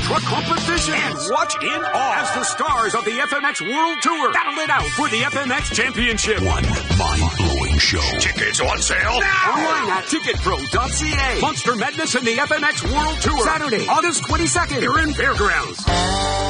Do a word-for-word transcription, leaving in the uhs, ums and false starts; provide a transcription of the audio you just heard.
truck competition. And watch in awe as the stars of the F M X World Tour battle it out for the F M X Championship. One mind-blowing show. Tickets on sale now. Online at ticket pro dot c a. Monster Madness and the F M X World Tour. Saturday, August twenty-second. Here in Fairgrounds.